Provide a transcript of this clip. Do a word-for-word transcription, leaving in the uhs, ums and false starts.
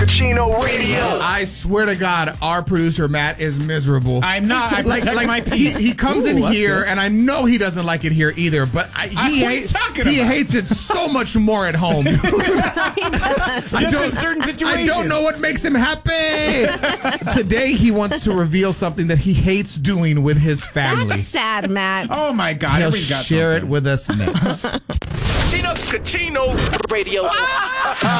Kachino Radio. I swear to God, our producer Matt is miserable. I'm not. I protect my peace. He, he comes Ooh, in that's here, good. and I know he doesn't like it here either. But I, he, I- what are you hate- talking he about? hates it so much more at home. I Just in certain I situations. don't know what makes him happy. Today, he wants to reveal something that he hates doing with his family. That's sad, Matt. Oh my God! He'll Everybody's got share something. it with us next. Kachino Radio.